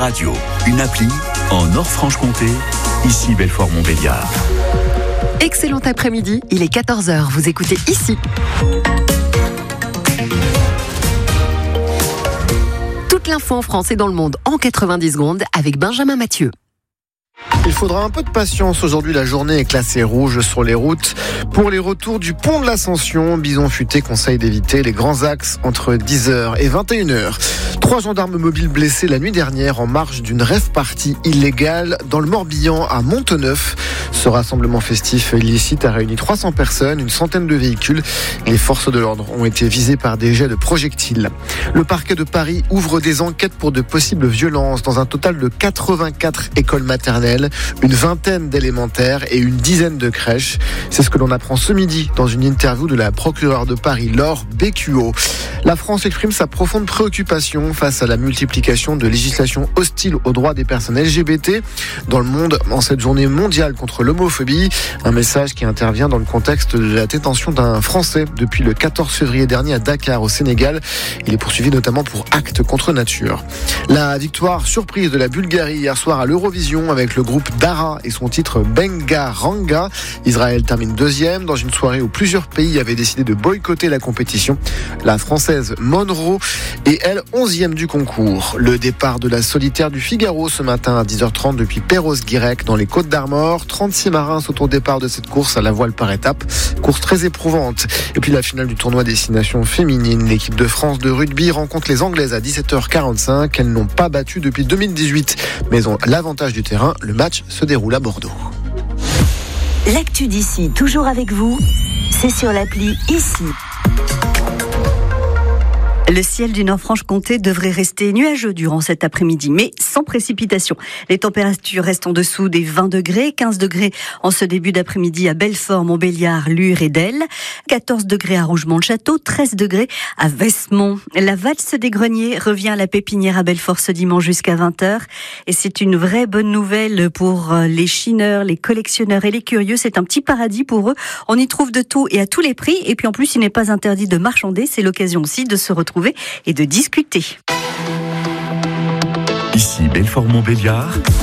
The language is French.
radio, une appli en Nord-Franche-Comté, ici Belfort-Montbéliard. Excellent après-midi, il est 14h, vous écoutez ici. Toute l'info en France et dans le monde en 90 secondes avec Benjamin Mathieu. Il faudra un peu de patience. Aujourd'hui, la journée est classée rouge sur les routes. Pour les retours du pont de l'Ascension, Bison Futé conseille d'éviter les grands axes entre 10h et 21h. 3 gendarmes mobiles blessés la nuit dernière en marge d'une rave-party illégale dans le Morbihan à Monteneuf. Ce rassemblement festif illicite a réuni 300 personnes, une centaine de véhicules. Les forces de l'ordre ont été visées par des jets de projectiles. Le parquet de Paris ouvre des enquêtes pour de possibles violences dans un total de 84 écoles maternelles, une vingtaine d'élémentaires et une dizaine de crèches. C'est ce que l'on apprend ce midi dans une interview de la procureure de Paris, Laure Bécuot. La France exprime sa profonde préoccupation face à la multiplication de législations hostiles aux droits des personnes LGBT dans le monde en cette journée mondiale contre l'homophobie. Un message qui intervient dans le contexte de la détention d'un Français depuis le 14 février dernier à Dakar au Sénégal. Il est poursuivi notamment pour actes contre nature. La victoire surprise de la Bulgarie hier soir à l'Eurovision avec le groupe Dara et son titre Benga Ranga. Israël termine deuxième dans une soirée où plusieurs pays avaient décidé de boycotter la compétition. La Française Monroe est elle 11e du concours. Le départ de la solitaire du Figaro ce matin à 10h30 depuis Perros-Guirec dans les Côtes d'Armor. 36 marins sont au départ de cette course à la voile par étapes. Course très éprouvante. Et puis la finale du tournoi Destination féminine. L'équipe de France de rugby rencontre les Anglaises à 17h45. Elles n'ont pas battu depuis 2018 mais ont l'avantage du terrain. Le match se déroule à Bordeaux. L'actu d'ici, toujours avec vous, c'est sur l'appli ici. Le ciel du Nord-Franche-Comté devrait rester nuageux durant cet après-midi, mais sans précipitation. Les températures restent en dessous des 20 degrés, 15 degrés en ce début d'après-midi à Belfort, Montbéliard, Lure et Delle, 14 degrés à Rougemont-le-Château, 13 degrés à Vesmont. La valse des greniers revient à la pépinière à Belfort ce dimanche jusqu'à 20h. Et c'est une vraie bonne nouvelle pour les chineurs, les collectionneurs et les curieux. C'est un petit paradis pour eux. On y trouve de tout et à tous les prix. Et puis en plus, il n'est pas interdit de marchander. C'est l'occasion aussi de se retrouver et de discuter. Ici Belfort-Montbéliard.